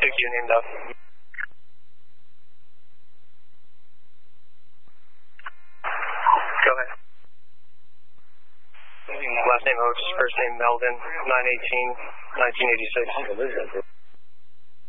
Thank you, named up. Go ahead. Last name Oaks, first name Melvin, 9/18/1986.